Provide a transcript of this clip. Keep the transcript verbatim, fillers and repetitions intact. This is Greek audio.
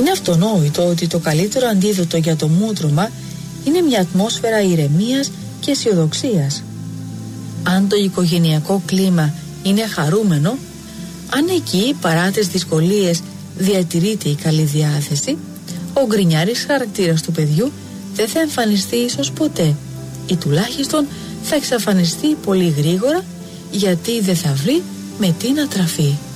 Είναι αυτονόητο ότι το καλύτερο αντίδοτο για το μούτρωμα είναι μια ατμόσφαιρα ηρεμίας και αισιοδοξίας. Αν το οικογενειακό κλίμα είναι χαρούμενο, αν εκεί παρά τις δυσκολίες διατηρείται η καλή διάθεση, ο γκρινιάρης χαρακτήρας του παιδιού δεν θα εμφανιστεί ίσως ποτέ, ή τουλάχιστον θα εξαφανιστεί πολύ γρήγορα, γιατί δεν θα βρει με τι να τραφεί.